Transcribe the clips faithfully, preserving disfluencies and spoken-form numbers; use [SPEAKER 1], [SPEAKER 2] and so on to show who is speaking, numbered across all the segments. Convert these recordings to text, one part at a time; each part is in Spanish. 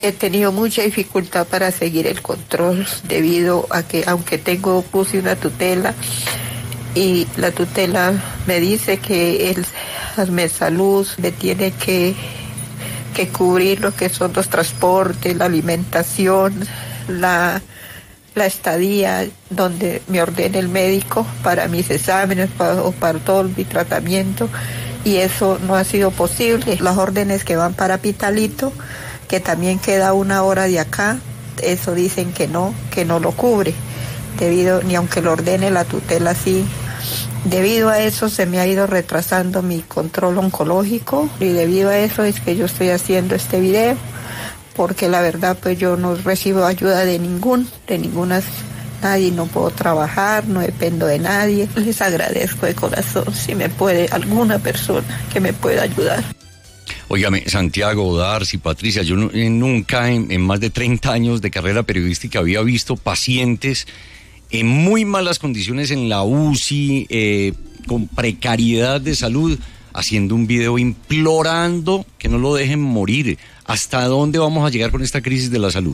[SPEAKER 1] He tenido mucha dificultad para seguir el control debido a que, aunque tengo, puse una tutela y la tutela me dice que el Asmesalud me tiene que, que cubrir lo que son los transportes, la alimentación, la, la estadía donde me ordene el médico para mis exámenes para, o para todo mi tratamiento, y eso no ha sido posible. Las órdenes que van para Pitalito, que también queda una hora de acá, eso dicen que no, que no lo cubre, debido, ni aunque lo ordene la tutela sí. Debido a eso se me ha ido retrasando mi control oncológico, y debido a eso es que yo estoy haciendo este video, porque la verdad pues yo no recibo ayuda de ningún, de ninguna, nadie, no puedo trabajar, no dependo de nadie. Les agradezco de corazón si me puede alguna persona que me pueda ayudar.
[SPEAKER 2] Óigame, Santiago, Darcy, Patricia, yo no, eh, nunca en, en más de treinta años de carrera periodística había visto pacientes en muy malas condiciones en la U C I, eh, con precariedad de salud, haciendo un video implorando que no lo dejen morir. ¿Hasta dónde vamos a llegar con esta crisis de la salud?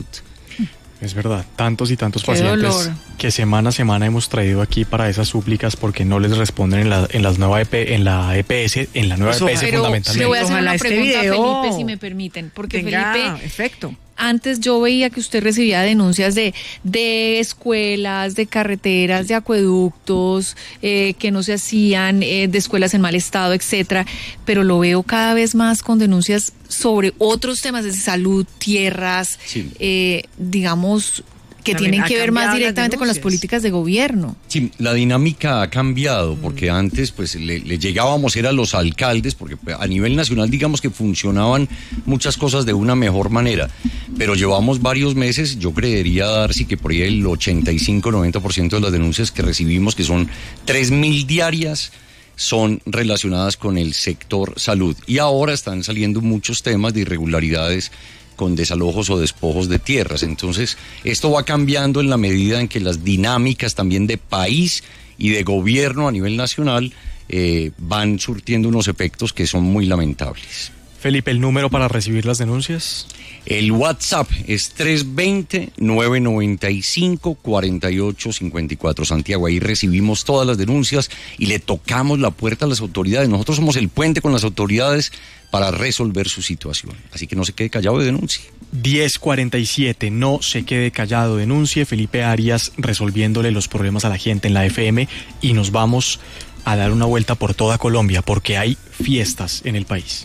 [SPEAKER 3] Es verdad, tantos y tantos
[SPEAKER 4] Qué
[SPEAKER 3] pacientes
[SPEAKER 4] dolor.
[SPEAKER 3] que semana a semana hemos traído aquí para esas súplicas porque no les responden en la en las nueva E P, en la E P S, en la nueva
[SPEAKER 4] Eso,
[SPEAKER 3] E P S
[SPEAKER 4] pero
[SPEAKER 3] fundamentalmente.
[SPEAKER 4] le voy a hacer
[SPEAKER 5] Ojalá
[SPEAKER 4] una
[SPEAKER 5] este
[SPEAKER 4] pregunta
[SPEAKER 5] video
[SPEAKER 4] a Felipe, si me permiten, porque
[SPEAKER 5] tenga
[SPEAKER 4] Felipe,
[SPEAKER 5] efecto.
[SPEAKER 4] antes yo veía que usted recibía denuncias de, de escuelas, de carreteras, de acueductos, eh, que no se hacían, eh, de escuelas en mal estado, etcétera, pero lo veo cada vez más con denuncias sobre otros temas de salud, tierras,
[SPEAKER 2] Sí.
[SPEAKER 4] eh, digamos, que
[SPEAKER 5] También
[SPEAKER 4] tienen
[SPEAKER 5] ha
[SPEAKER 4] que ver más
[SPEAKER 5] cambiado las
[SPEAKER 4] directamente con las
[SPEAKER 5] denuncias.
[SPEAKER 4] políticas de gobierno.
[SPEAKER 2] Sí, la dinámica ha cambiado, porque antes pues le, le llegábamos era a los alcaldes, porque a nivel nacional digamos que funcionaban muchas cosas de una mejor manera, pero llevamos varios meses, yo creería, Darcy, que por ahí el ochenta y cinco a noventa por ciento de las denuncias que recibimos, que son tres mil diarias, son relacionadas con el sector salud. Y ahora están saliendo muchos temas de irregularidades con desalojos o despojos de tierras. Entonces, esto va cambiando en la medida en que las dinámicas también de país y de gobierno a nivel nacional eh, van surtiendo unos efectos que son muy lamentables.
[SPEAKER 3] Felipe, ¿el número para recibir las denuncias?
[SPEAKER 2] El WhatsApp es tres dos cero, nueve nueve cinco, cuatro ocho cinco cuatro. Santiago, ahí recibimos todas las denuncias y le tocamos la puerta a las autoridades. Nosotros somos el puente con las autoridades para resolver su situación. Así que no se quede callado y denuncie.
[SPEAKER 3] diez cuarenta y siete, no se quede callado, denuncie. Felipe Arias resolviéndole los problemas a la gente en la F M, y nos vamos a dar una vuelta por toda Colombia porque hay fiestas en el país.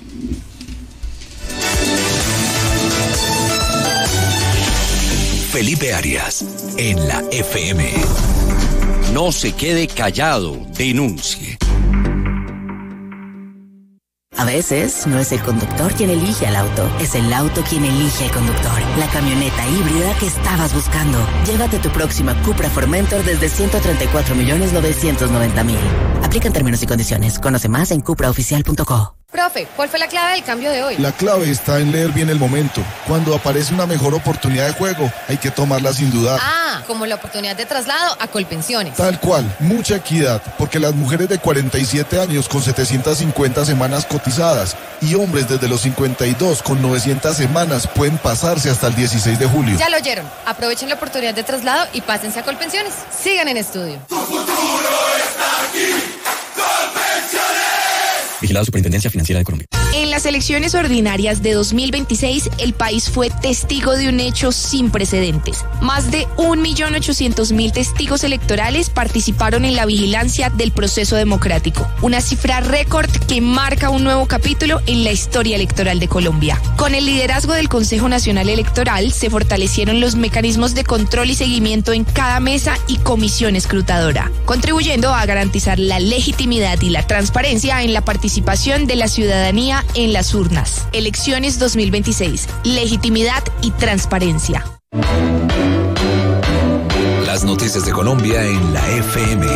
[SPEAKER 6] Felipe Arias, en la F M.
[SPEAKER 2] No se quede callado, denuncie.
[SPEAKER 7] A veces no es el conductor quien elige al auto, es el auto quien elige al conductor. La camioneta híbrida que estabas buscando. Llévate tu próxima Cupra Formentor desde ciento treinta y cuatro millones novecientos noventa mil. Aplican términos y condiciones. Conoce más en cupra oficial punto co.
[SPEAKER 8] Profe, ¿cuál fue la clave del cambio de hoy?
[SPEAKER 9] La clave está en leer bien el momento. Cuando aparece una mejor oportunidad de juego, hay que tomarla sin dudar.
[SPEAKER 8] Ah, como la oportunidad de traslado a Colpensiones.
[SPEAKER 9] Tal cual, mucha equidad, porque las mujeres de cuarenta y siete años con setecientas cincuenta semanas cotizadas y hombres desde los cincuenta y dos con novecientas semanas pueden pasarse hasta el dieciséis de julio.
[SPEAKER 8] Ya lo oyeron. Aprovechen la oportunidad de traslado y pásense a Colpensiones. Sigan en estudio.
[SPEAKER 6] Tu futuro está aquí. Colpensiones.
[SPEAKER 3] Vigilado Superintendencia Financiera de Colombia.
[SPEAKER 10] En las elecciones ordinarias de dos mil veintiséis, el país fue testigo de un hecho sin precedentes. Más de un millón ochocientos mil testigos electorales participaron en la vigilancia del proceso democrático. Una cifra récord que marca un nuevo capítulo en la historia electoral de Colombia. Con el liderazgo del Consejo Nacional Electoral, se fortalecieron los mecanismos de control y seguimiento en cada mesa y comisión escrutadora, contribuyendo a garantizar la legitimidad y la transparencia en la participación de la ciudadanía en las urnas. Elecciones dos mil veintiséis. Legitimidad y transparencia.
[SPEAKER 6] Las noticias de Colombia en la F M.